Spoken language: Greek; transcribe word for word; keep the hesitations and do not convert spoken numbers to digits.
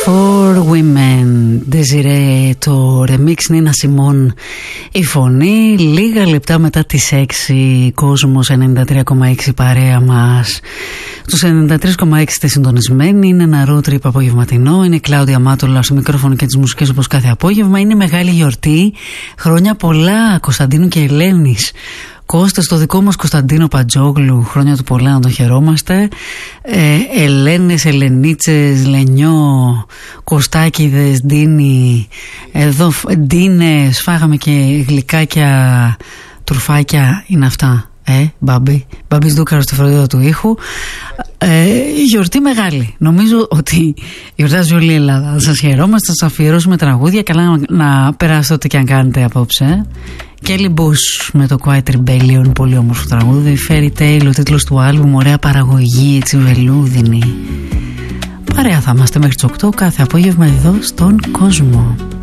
For Women, Desiree, το remix Νίνα Σιμών η φωνή. Λίγα λεπτά μετά τις έξι, Κόσμος ενενήντα τρία κόμμα έξι παρέα μας. Τους ενενήντα τρία κόμμα έξι είστε συντονισμένοι. Είναι ένα road trip απογευματινό. Είναι η Κλάουδια Μάτολα στο μικρόφωνο και τις μουσικές όπως κάθε απόγευμα. Είναι μεγάλη γιορτή. Χρόνια πολλά Κωνσταντίνου και Ελένης. Κώστας, το δικό μας Κωνσταντίνο Παντζόγλου, χρόνια του πολλά, να τον χαιρόμαστε. Ε, Ελένες, Ελενίτσες, Λενιό, Κωστάκηδες, Ντίνι, εδώ Ντίνες, φάγαμε και γλυκάκια, τρουφάκια, είναι αυτά. Ε, Μπάμπη, Μπάμπης Δούκαρος στη φροντίδα του ήχου. Ε, γιορτή μεγάλη. Νομίζω ότι γιορτάζει όλη η Ελλάδα. Θα σας χαιρόμαστε, θα σας αφιερώσουμε τραγούδια. Καλά να, να περάσετε ό,τι και αν κάνετε απόψε. Kelly Bush με το Quiet Rebellion, πολύ όμορφο τραγούδι. Fairy Tale, ο τίτλος του άλμπουμ, ωραία παραγωγή, έτσι βελούδινη. Παρέα θα είμαστε μέχρι τις οκτώ κάθε απόγευμα εδώ στον Κόσμο.